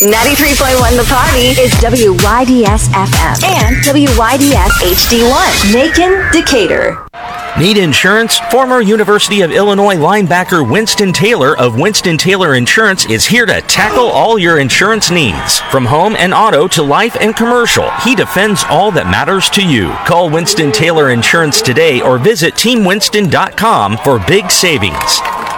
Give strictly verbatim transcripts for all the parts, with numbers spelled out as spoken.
ninety-three point one The Party is W Y D S F M and W Y D S H D one. Macon, Decatur. Need insurance? Former University of Illinois linebacker Winston Taylor of Winston Taylor Insurance is here to tackle all your insurance needs. From home and auto to life and commercial, he defends all that matters to you. Call Winston Taylor Insurance today or visit team winston dot com for big savings.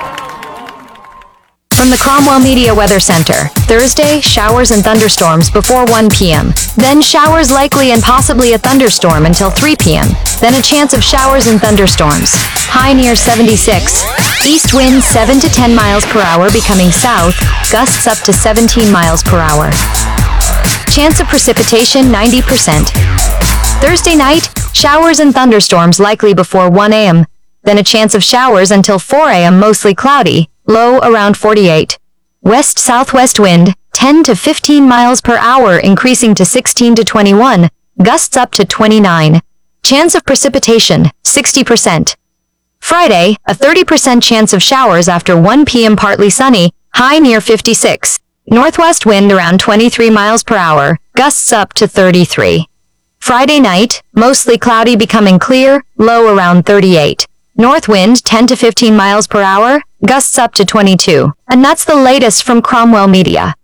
From the Cromwell Media Weather Center, Thursday, showers and thunderstorms before one p.m. Then showers likely and possibly a thunderstorm until three p.m. Then a chance of showers and thunderstorms. High near seventy-six. East winds seven to ten miles per hour becoming south, gusts up to seventeen miles per hour. Chance of precipitation ninety percent. Thursday night, showers and thunderstorms likely before one a.m. Then a chance of showers until four a.m. mostly cloudy. Low around forty-eight. West-southwest wind, ten to fifteen miles per hour increasing to sixteen to twenty-one, gusts up to twenty-nine. Chance of precipitation, sixty percent. Friday, a thirty percent chance of showers after one p.m. partly sunny, high near fifty-six. Northwest wind around twenty-three miles per hour, gusts up to thirty-three. Friday night, mostly cloudy becoming clear, low around thirty-eight. North wind ten to fifteen miles per hour, gusts up to twenty-two. And that's the latest from Cromwell Media.